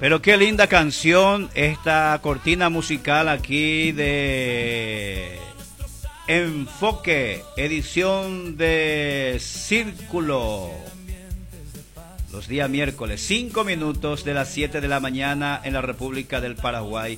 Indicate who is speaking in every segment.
Speaker 1: Pero qué linda canción, esta cortina musical aquí de Enfoque, edición de Círculo. Los días miércoles, 5 minutos de las 7 de la mañana en la República del Paraguay.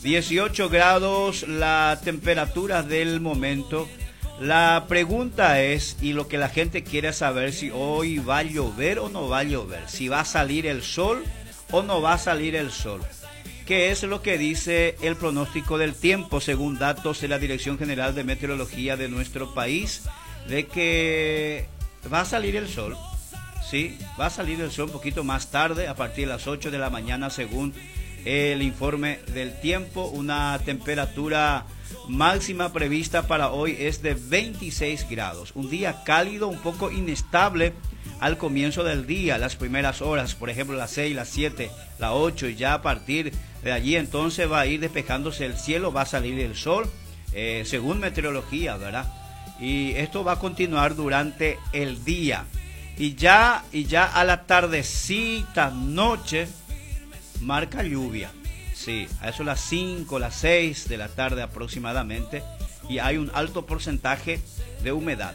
Speaker 1: 18 grados la temperatura del momento. La pregunta es, y lo que la gente quiere saber, si hoy va a llover o no va a llover, si va a salir el sol o no va a salir el sol. ¿Qué es lo que dice el pronóstico del tiempo según datos de la Dirección General de Meteorología de nuestro país? De que va a salir el sol. Sí, va a salir el sol un poquito más tarde, a partir de las 8 de la mañana, según el informe del tiempo. Una temperatura máxima prevista para hoy es de 26 grados. Un día cálido, un poco inestable al comienzo del día, las primeras horas, por ejemplo, las 6, las 7, las 8, y ya a partir de allí entonces va a ir despejándose el cielo, va a salir el sol, según meteorología, ¿verdad? Y esto va a continuar durante el día. Y ya a la tardecita, noche, marca lluvia. Sí, a eso las 5, las 6 de la tarde aproximadamente. Y hay un alto porcentaje de humedad.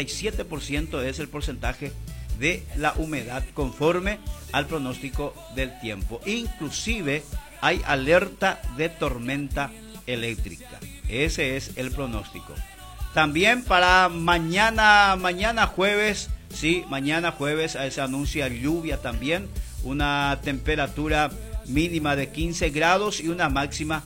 Speaker 1: 97% es el porcentaje de la humedad conforme al pronóstico del tiempo. Inclusive hay alerta de tormenta eléctrica. Ese es el pronóstico. También para mañana jueves. Sí, mañana jueves se anuncia lluvia también, una temperatura mínima de 15 grados y una máxima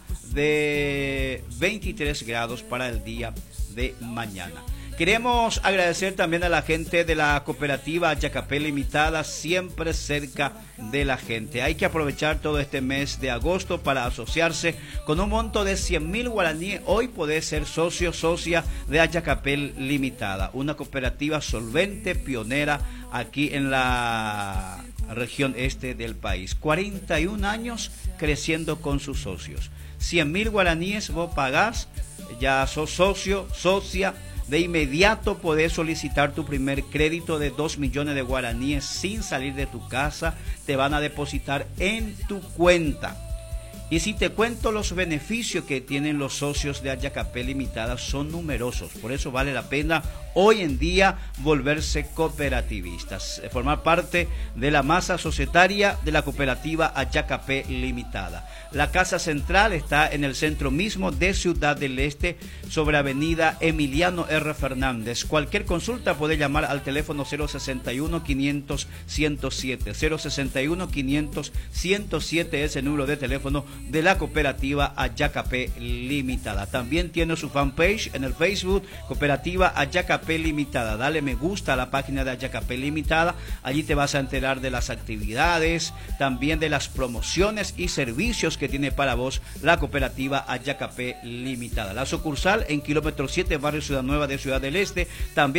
Speaker 1: de 23 grados para el día de mañana. Queremos agradecer también a la gente de la cooperativa Ayacapé Limitada, siempre cerca de la gente. Hay que aprovechar todo este mes de agosto para asociarse con un monto de 100.000 guaraníes. Hoy podés ser socio, socia de Ayacapé Limitada, una cooperativa solvente, pionera aquí en la región este del país. 41 años creciendo con sus socios. 100.000 guaraníes vos pagás, ya sos socio, socia. De inmediato podés solicitar tu primer crédito de 2 millones de guaraníes sin salir de tu casa. Te van a depositar en tu cuenta. Y si te cuento los beneficios que tienen los socios de Ayacapé Limitada, son numerosos. Por eso vale la pena hoy en día volverse cooperativistas, formar parte de la masa societaria de la cooperativa Ayacapé Limitada. La casa central está en el centro mismo de Ciudad del Este, sobre avenida Emiliano R. Fernández. Cualquier consulta puede llamar al teléfono 061-500-107. 061-500-107 es el número de teléfono de la cooperativa Ayacapé Limitada. También tiene su fanpage en el Facebook, cooperativa Ayacapé Limitada. Dale me gusta a la página de Ayacapé Limitada. Allí te vas a enterar de las actividades, también de las promociones y servicios que tiene para vos la cooperativa Ayacapé Limitada. La sucursal en kilómetro 7, barrio Ciudad Nueva de Ciudad del Este. También